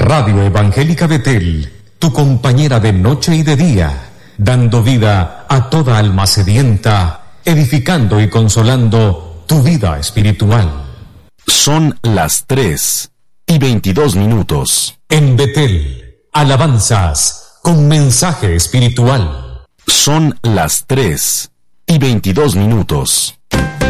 Radio Evangélica Betel, tu compañera de noche y de día, dando vida a toda alma sedienta, edificando y consolando tu vida espiritual. Son las 3:22. En Betel, alabanzas con mensaje espiritual. Son las 3:22.